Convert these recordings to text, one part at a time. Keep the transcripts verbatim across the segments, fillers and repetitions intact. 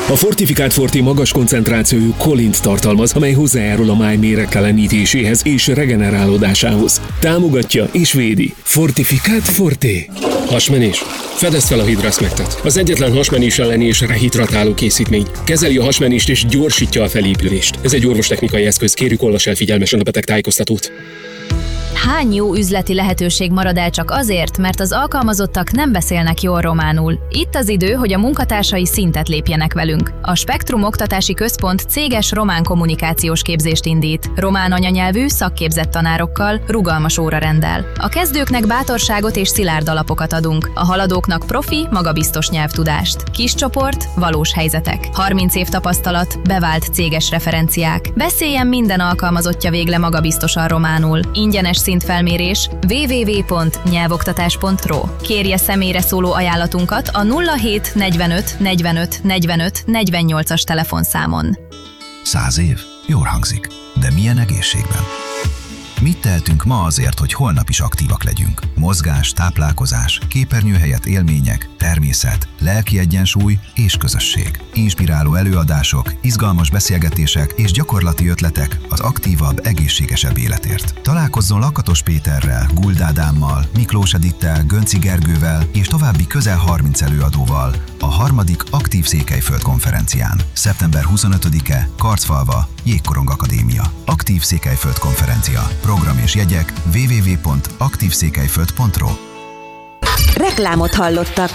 A Fortifikált Forte magas koncentrációjú kolint tartalmaz, amely hozzájárul a máj méregtelenítéséhez és regenerálódásához. Támogatja és védi. Fortifikált Forte. Hasmenés. Fedezd fel a Hidrasmectet. Az egyetlen hasmenés elleni és rehidratáló készítmény. Kezeli a hasmenést és gyorsítja a felépülést. Ez egy orvostechnikai eszköz. Kérjük, olvass el figyelmesen a betegtájékoztatót. Hány jó üzleti lehetőség marad el csak azért, mert az alkalmazottak nem beszélnek jól románul? Itt az idő, hogy a munkatársai szintet lépjenek velünk. A Spektrum Oktatási Központ céges román kommunikációs képzést indít. Román anyanyelvű, szakképzett tanárokkal, rugalmas órarendel. A kezdőknek bátorságot és szilárd alapokat adunk. A haladóknak profi, magabiztos nyelvtudást. Kis csoport, valós helyzetek. harminc év tapasztalat, bevált céges referenciák. Beszéljen minden alkalmazottja végle magabiztosan románul. Ingyenes szintfelmérés double-u double-u double-u pont nyelvoktatás pont ro. Kérje személyre szóló ajánlatunkat a nulla hét negyvenöt negyvenöt negyvenöt negyvennyolcas telefonszámon. Száz év? Jól hangzik. De milyen egészségben? Mit tehetünk ma azért, hogy holnap is aktívak legyünk? Mozgás, táplálkozás, képernyő helyett élmények, természet, lelki egyensúly és közösség. Inspiráló előadások, izgalmas beszélgetések és gyakorlati ötletek az aktívabb, egészségesebb életért. Találkozzon Lakatos Péterrel, Guld Ádámmal, Miklós Edittel, Gönci Gergővel és további közel harminc előadóval a harmadik Aktív Székelyföld konferencián. szeptember huszonötödike, Karcfalva, Jégkorong Akadémia. Aktív Székelyföld konferencia. Program és jegyek double-u double-u double-u pont aktív székelyföld pont ro. Reklámot hallottak.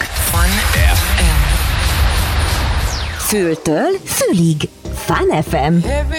Fültől fülig. Fun ef em.